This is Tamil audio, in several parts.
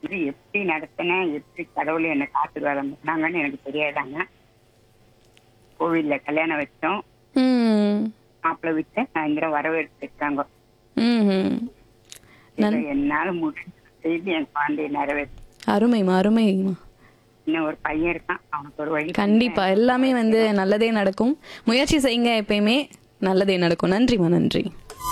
இது எப்படி நடத்தினேன், எப்படி கடவுள் என்னை ஆசீர்வாதம் பண்ணாங்கன்னு எனக்கு தெரியாதாங்க. கோவில்ல கல்யாணம் வச்சோம். ம். மாப்பிள்ளை வீட்டை சாயந்தரம் வரவேற்றுருக்காங்க. ம்ஹும். என்னால முடிஞ்ச செய்தி என் குழந்தைய நிறைவேற்று. அருமைமா, அருமைமா. இன்னும் ஒரு பையன் இருக்கான், அவனுக்கு ஒரு வழி கண்டிப்பா எல்லாமே வந்து நல்லதே நடக்கும். முயற்சி செய்யுங்க, எப்பயுமே நல்லதே நடக்கும். நன்றிமா, நன்றி.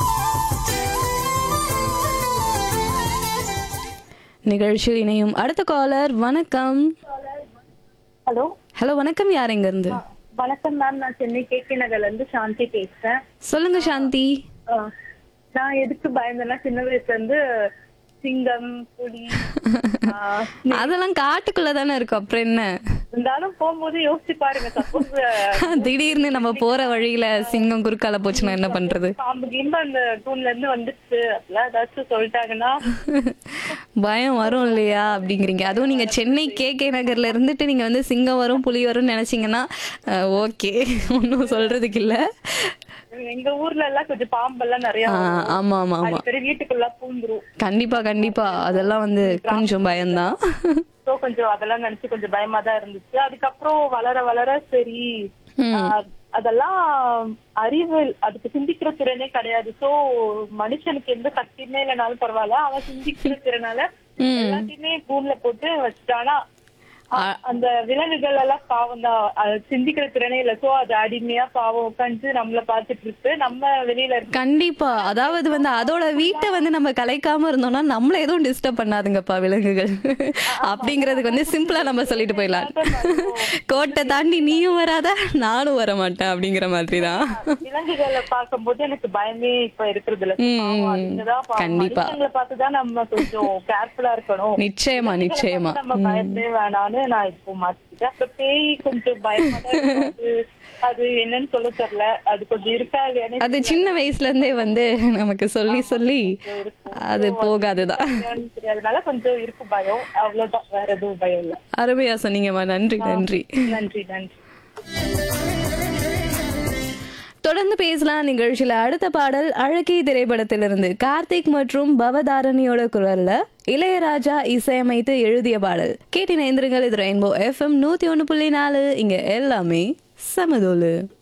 நிகழ்ச்சியில் இணையும் அடுத்த காலர். வணக்கம். ஹலோ ஹலோ, வணக்கம். யார் எங்க இருந்து? வணக்கம் மேம். நான் சென்னை கேகே நகர்ல இருந்து சாந்தி பேசுறேன். சொல்லுங்க சாந்தி. நான் எதுக்கு பயந்தேன்னா, சின்ன வயசுல இருந்து சிங்கம், புலி அதெல்லாம் காட்டுக்குள்ள தானே இருக்கும், அப்புறம் என்ன? இருந்தாலும் போகும்போது யோசிச்சு பாருங்க, சப்போஸ் திடீர்னு நம்ம போற வழியில சிங்கம் குறுக்கால போச்சுன்னா என்ன பண்றது? பாம்பு கிம்பு அந்த தூண்ல இருந்து வந்துச்சு அப்படிலாம் ஏதாச்சும் சொல்லிட்டாங்கன்னா பயம் வரும் இல்லையா அப்படிங்கிறீங்க. அதுவும் நீங்க சென்னை கேகே நகர்ல இருந்துட்டு நீங்க வந்து சிங்கம் வரும் புலி வரும்னு நினைச்சீங்கன்னா ஓகே, ஒன்னும் சொல்றதுக்கு இல்ல. எங்க ஊர்ல எல்லாம் கொஞ்சம் பாம்பெல்லாம் நிறைய ஆமா ஆமா ஆமா, வீட்டுக்குள்ள பூந்துரும். கண்டிப்பா கண்டிப்பா, அதெல்லாம் வந்து கொஞ்சம் பயம்தான். சோ கொஞ்சம் அதெல்லாம் நினைச்சு கொஞ்சம் பயமா தான் இருந்துச்சு. அதுக்கப்புறம் வளர வளர சரி, அதெல்லாம் அறிவு, அதுக்கு சிந்திக்கிற திறனே கிடையாது. சோ மனுஷனுக்கு எந்த சக்தியுமே இல்லைனாலும் பரவாயில்ல, அவன் சிந்திக்கிற திறனால எல்லாத்தையுமே பூமியில போட்டு வச்சுட்டானா. அந்த விலங்குகள் எல்லாம் பாவம் தான், சிந்திக்கிற திறனே இல்ல. சோ அது அடிமையா பாவம் உட்காந்து நம்மள பாத்துட்டு இருக்கு, நம்ம வெளியில இருக்கு. கண்டிப்பா, அதாவது வந்து அதோட வீட்டை வந்து நம்ம கலைக்காம இருந்தோம்னா நம்மள எதுவும் டிஸ்டர்ப் பண்ணாதுங்கப்பா விலங்குகள் அப்படிங்கறதுக்கு வந்து சிம்பிளா நம்ம சொல்லிட்டு போயிடலாம். கோட்டை தாண்டி நீயும் வராத நானும் வர மாட்டேன் அப்படிங்கிற மாதிரிதான். விலங்குகளை பார்க்கும்போது எனக்கு பயமே இப்ப இருக்கிறது இல்ல. கண்டிப்பா பார்த்துதான் நம்ம கொஞ்சம் கேர்ஃபுல்லா இருக்கணும். நிச்சயமா நிச்சயமா. நம்ம பயப்படவே வேணாம்னு நான் இப்போ மாத்திக்கிட்டேன். அப்புறம் பேய் கொஞ்சம் பயமா தான் இருக்கு. அது என்னன்னு சொல்ல தெரியல, அது கொஞ்சம் இருக்கா இல்லையானே. அது சின்ன வயசுல இருந்தே வந்து நமக்கு சொல்லி சொல்லி அது போகாதுதான். அதனால கொஞ்சம் இருக்கு பயம், அவ்வளவுதான், வேற எதுவும் பயம் இல்ல. அருமையா சொன்னீங்கம்மா, நன்றி நன்றி நன்றி நன்றி. தொடர்ந்து பேசலாம் நிகழ்ச்சியில. அடுத்த பாடல் அழகி திரைப்படத்திலிருந்து கார்த்திக் மற்றும் பவதாரணியோட குரல்ல இளையராஜா இசையமைத்து எழுதிய பாடல். கேட்டின எந்திரங்கள். இது ரெயின்போ FM 101.4. இங்க எல்லாமே சமதோலு.